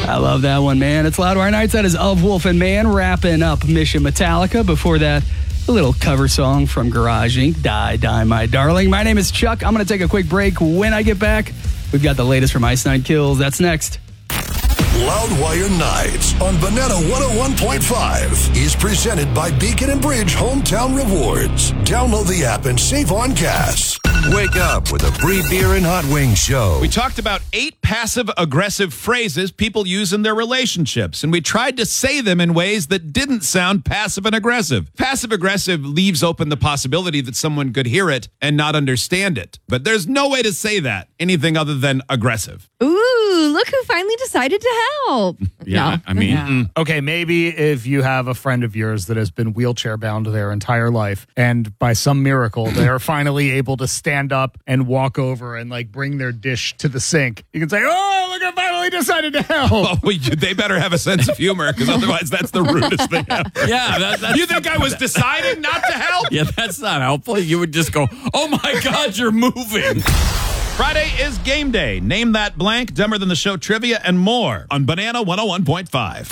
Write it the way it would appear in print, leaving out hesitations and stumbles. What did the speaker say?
I love that one, man. It's Loudwire Nights. That is Of Wolf and Man wrapping up Mission Metallica. Before that, a little cover song from Garage Inc., Die, Die, My Darling. My name is Chuck. I'm going to take a quick break. When I get back, we've got the latest from Ice Nine Kills. That's next. Loudwire Nights on Banana 101.5 is presented by Beacon and Bridge Hometown Rewards. Download the app and save on gas. Wake up with a free beer and hot wings show. We talked about 8 passive-aggressive phrases people use in their relationships, and we tried to say them in ways that didn't sound passive and aggressive. Passive-aggressive leaves open the possibility that someone could hear it and not understand it. But there's no way to say that, anything other than aggressive. Ooh, look who finally decided to help. Yeah, No. I mean, Okay, maybe if you have a friend of yours that has been wheelchair bound their entire life, and by some miracle they are finally able to stand up and walk over and like bring their dish to the sink, you can say, "Oh, look, I finally decided to help." Oh, they better have a sense of humor, because otherwise that's the rudest thing ever. yeah, that's You think I was deciding not to help? yeah, that's not helpful. You would just go, "Oh my God, you're moving." Friday is game day. Name that blank, Dumber Than the Show trivia, and more on Banana 101.5.